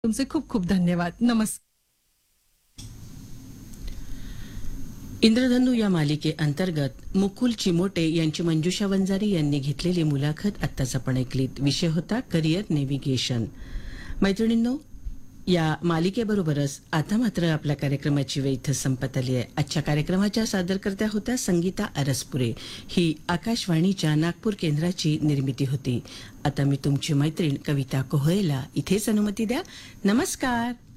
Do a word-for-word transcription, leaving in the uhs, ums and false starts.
तुमचे खूप खूप धन्यवाद. नमस्कार. इंद्रधनु या मालिकेअंतर्गत मुकुल चिमोटे यांची मंजुषा वंजारी यांनी घेतलेली मुलाखत आत्ताच आपण ऐकलीत. विषय होता करिअर नेव्हिगेशन. मैत्रिणींनो, या मालिकेबरोबरच आता मात्र आपल्या कार्यक्रमाची वेळ इथं संपत आली आहे. आजच्या कार्यक्रमाच्या सादरकर्त्या होत्या संगीता अरसपुरे. ही आकाशवाणीच्या नागपूर केंद्राची निर्मिती होती. आता मी तुमची मैत्रीण कविता कोहळेला इथेच अनुमती द्या. नमस्कार.